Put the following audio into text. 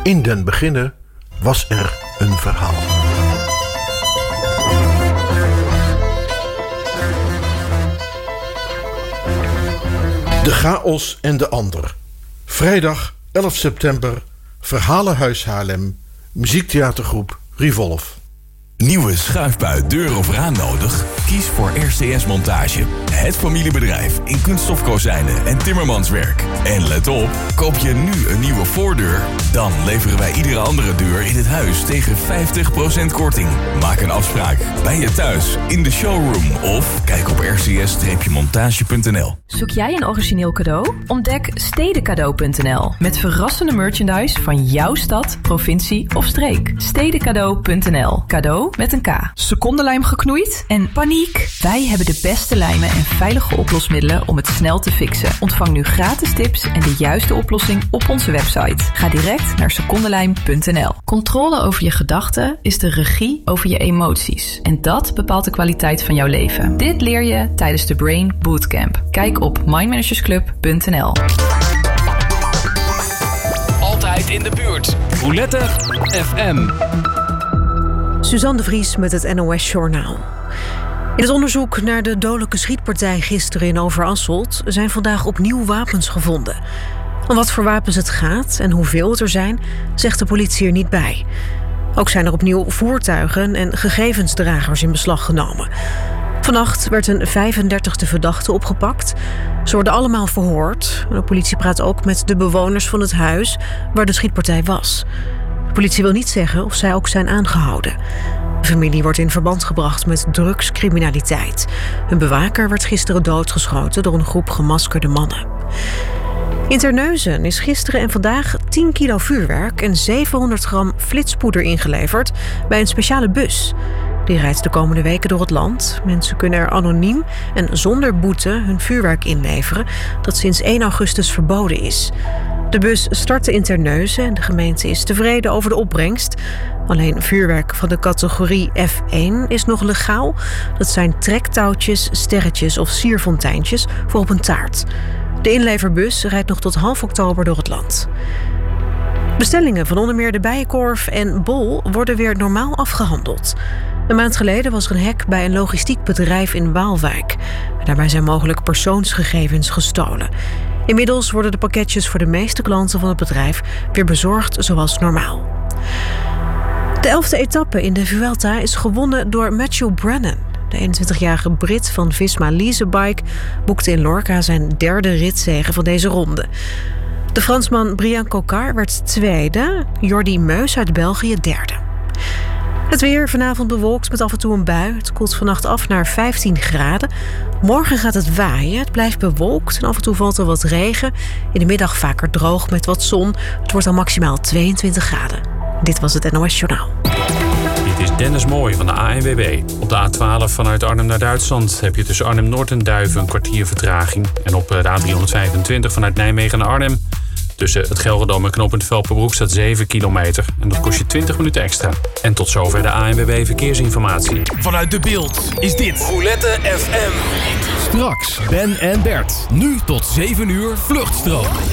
In den beginne was er een verhaal. De chaos en de ander. Vrijdag 11 september, Verhalenhuis Haarlem, muziektheatergroep Revolve. Nieuwe schuifbui, deur of raam nodig? Kies voor RCS Montage. Het familiebedrijf in kunststofkozijnen en timmermanswerk. En let op, koop je nu een nieuwe voordeur, dan leveren wij iedere andere deur in het huis tegen 50% korting. Maak een afspraak bij je thuis, in de showroom of kijk op rcs-montage.nl. Zoek jij een origineel cadeau? Ontdek stedencadeau.nl met verrassende merchandise van jouw stad, provincie of streek. Stedencadeau.nl. Cadeau met een K. Secondenlijm geknoeid? En paniek? Wij hebben de beste lijmen en veilige oplosmiddelen om het snel te fixen. Ontvang nu gratis tips en de juiste oplossing op onze website. Ga direct naar secondenlijm.nl. Controle over je gedachten is de regie over je emoties. En dat bepaalt de kwaliteit van jouw leven. Dit leer je tijdens de Brain Bootcamp. Kijk op mindmanagersclub.nl. Altijd in de buurt. Roulette FM. Suzanne de Vries met het NOS Journaal. In het onderzoek naar de dodelijke schietpartij gisteren in Overasselt zijn vandaag opnieuw wapens gevonden. Om wat voor wapens het gaat en hoeveel het er zijn, zegt de politie er niet bij. Ook zijn er opnieuw voertuigen en gegevensdragers in beslag genomen. Vannacht werd een 35e verdachte opgepakt. Ze worden allemaal verhoord. De politie praat ook met de bewoners van het huis waar de schietpartij was. De politie wil niet zeggen of zij ook zijn aangehouden. De familie wordt in verband gebracht met drugscriminaliteit. Hun bewaker werd gisteren doodgeschoten door een groep gemaskerde mannen. In Terneuzen is gisteren en vandaag 10 kilo vuurwerk en 700 gram flitspoeder ingeleverd bij een speciale bus. Die rijdt de komende weken door het land. Mensen kunnen er anoniem en zonder boete hun vuurwerk inleveren dat sinds 1 augustus verboden is. De bus startte in Terneuzen en de gemeente is tevreden over de opbrengst. Alleen vuurwerk van de categorie F1 is nog legaal. Dat zijn trektouwtjes, sterretjes of sierfonteintjes voor op een taart. De inleverbus rijdt nog tot half oktober door het land. Bestellingen van onder meer de Bijenkorf en Bol worden weer normaal afgehandeld. Een maand geleden was er een hack bij een logistiek bedrijf in Waalwijk. Daarbij zijn mogelijk persoonsgegevens gestolen. Inmiddels worden de pakketjes voor de meeste klanten van het bedrijf weer bezorgd zoals normaal. De 11e etappe in de Vuelta is gewonnen door Matthew Brennan. De 21-jarige Brit van Visma Leasebike boekte in Lorca zijn 3e ritzege van deze ronde. De Fransman Brian Cocard werd tweede, Jordi Meus uit België derde. Het weer vanavond bewolkt met af en toe een bui. Het koelt vannacht af naar 15 graden. Morgen gaat het waaien. Het blijft bewolkt en af en toe valt er wat regen. In de middag vaker droog met wat zon. Het wordt dan maximaal 22 graden. Dit was het NOS Journaal. Dit is Dennis Mooij van de ANWB. Op de A12 vanuit Arnhem naar Duitsland heb je tussen Arnhem-Noord en Duiven een kwartier vertraging. En op de A325 vanuit Nijmegen naar Arnhem. Tussen het Gelredome en knooppunt Velperbroek staat 7 kilometer. En dat kost je 20 minuten extra. En tot zover de ANWB Verkeersinformatie. Vanuit De Beeld is dit Roulette FM. Straks Ben en Bert. Nu tot 7 uur Vluchtstrook.